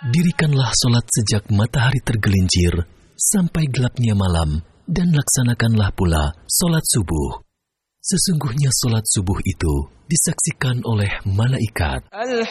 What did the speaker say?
Dirikanlah solat sejak matahari tergelincir sampai gelapnya malam, dan laksanakanlah pula solat subuh. Sesungguhnya solat subuh itu disaksikan oleh malaikat.